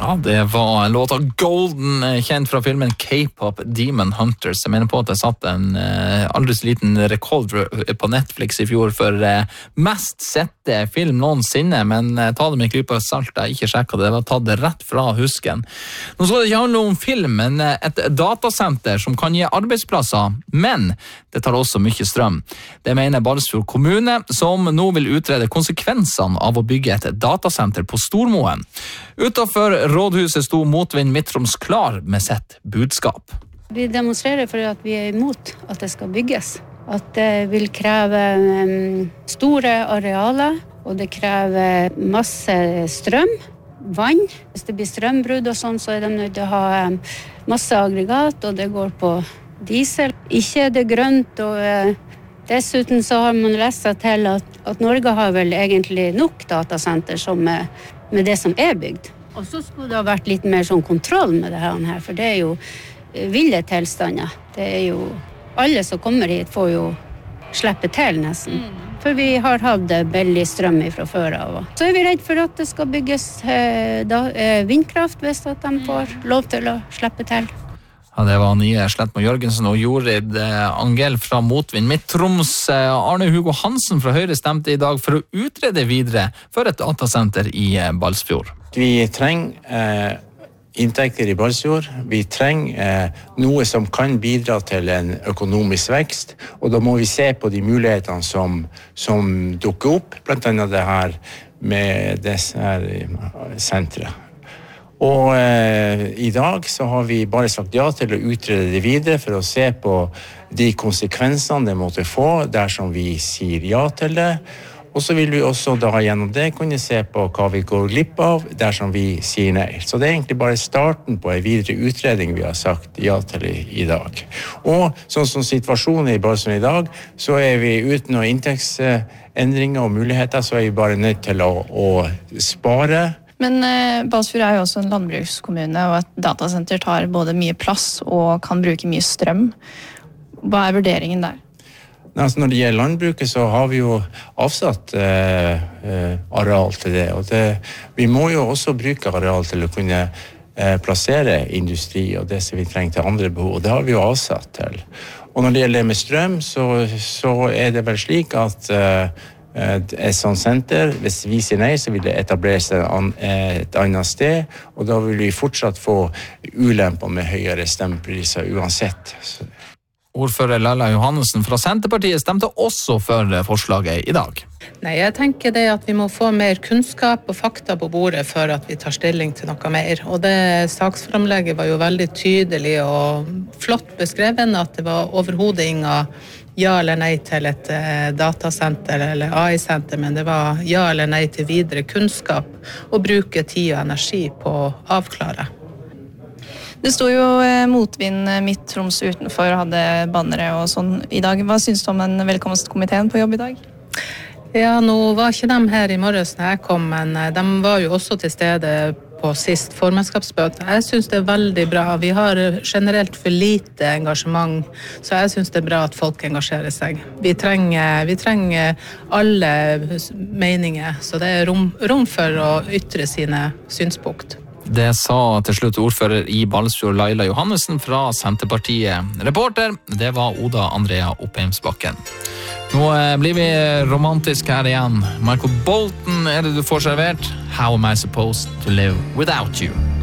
Ja, det var låta Golden, kjent fra filmen K-pop Demon Hunters. Jeg mener på at jeg satt en aldri så liten rekord på Netflix i fjor for mest sette film noensinne, men ta det med en klype salt, jeg ikke sjekket det, var tatt rett fra husken. Nå skal det ikke handle om film, men et datasenter som kan gi arbeidsplasser, men det tar også mye strøm. Det mener Balsfjord kommune, som nå vil utrede konsekvensene av å bygge et datasenter på Stormoen. Utenfor rådhuset sto Motvind Midt-Troms klar med sitt budskap. Vi demonstrerer for at vi imot at det skal bygges. At det vil kreve store arealer, og det krever masse strøm, vann. Hvis det blir strømbrudd og sånn, så er de nødt til å ha masse aggregat, og det går på diesel. Ikke er det grønt, og dessuten så har man lest seg til at Norge har vel egentlig nok datasenter som med det som er bygd. Og så skulle det ha vært litt mer sånn kontroll med det her, for det er jo ville tilstander. Det er jo, alle som kommer hit får jo slippe til nesten. For vi har hatt billig strøm fra før av. Så er vi redd for at det skal bygges vindkraft hvis at de får lov til å slippe til. Ja, det var nye Slettmo Jørgensen og Jorid Angel fra Motvind Midt-Troms. Arne Hugo Hansen fra Høyre stemte i dag for å utrede videre for et datasenter i Balsfjord. Vi trenger inntekter i Balsfjord. Vi trenger noe som kan bidra til en økonomisk vekst, og da må vi se på de mulighetene som dukker opp, blant annet det her med disse her senteret. Og i dag så har vi bare sagt ja til å utrede det videre for å se på de konsekvensene det måtte få dersom vi sier ja til det. Og så vil vi også da gjennom det kunne se på hva vi går glipp av dersom vi sier nei. Så det er egentlig bare starten på en videre utredning vi har sagt ja til i dag. Og sånn som situasjonen i Balsfjord i dag, så er vi uten noen inntektsendringer og muligheter, så er vi bare nødt til å spare. Men Balsfjord er jo også en landbrukskommune, og et datasenter tar både mye plass og kan bruke mye strøm. Hva er vurderingen der? Altså når det gjelder landbruket, så har vi jo avsatt areal til det. Og vi må jo også bruke areal til å kunne plassere industri og det som vi trenger til andre behov. Det har vi jo avsatt til. Og når det gjelder med strøm, så er det vel slik at et sånt senter, hvis vi sier nei, så vil det etableres et annet sted, og da vil vi fortsatt få ulemper med høyere stemmepriser uansett. Ordfører Laila Johannessen fra Senterpartiet stemte også for forslaget i dag. Nei, jeg tenker det at vi må få mer kunnskap og fakta på bordet for at vi tar stilling til noe mer. Og det saksframlegget var jo veldig tydelig og flott beskrevet, at det var overhodet ingen ja eller nei til et datasenter eller AI-senter, men det var ja eller nei til videre kunnskap og bruke tid og energi på å avklare. Det sto jo Motvind Midt-Troms utenfor og hadde bannere og sånn i dag. Hva synes du om den velkomstkomiteen på jobb i dag? Ja, nå var ikke de her i morges når jeg kom, men de var jo også til stede på sist formannskapsmøte. Jeg synes det er veldig bra. Vi har generelt for lite engasjement, så jeg synes det er bra at folk engasjerer seg. Vi trenger alle meninger, så det er rom for å ytre sine synspunkt. Det sa til slutt ordfører i Balsfjord Laila Johannessen fra Senterpartiet. Reporter, det var Oda Andrea Oppheimsbakken. Nå blir vi romantisk her igjen. Michael Bolton er det du får servert. How am I supposed to live without you?